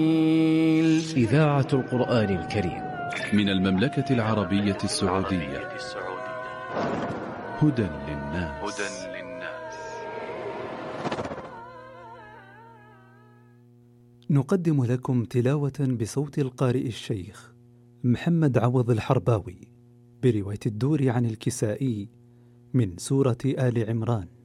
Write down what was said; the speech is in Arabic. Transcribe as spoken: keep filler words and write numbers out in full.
إذاعة القرآن الكريم من المملكة العربية السعودية. هدى للناس. نقدم لكم تلاوة بصوت القارئ الشيخ محمد عوض الحرباوي برواية الدور عن الكسائي من سورة آل عمران.